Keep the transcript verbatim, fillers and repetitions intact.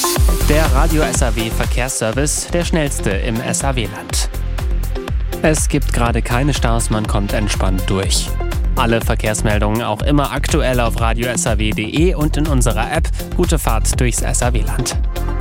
Der Radio S A W Verkehrsservice, der schnellste im S A W-Land. Es gibt gerade keine Staus, man kommt entspannt durch. Alle Verkehrsmeldungen auch immer aktuell auf radio s a w punkt d e und in unserer App. Gute Fahrt durchs S A W-Land.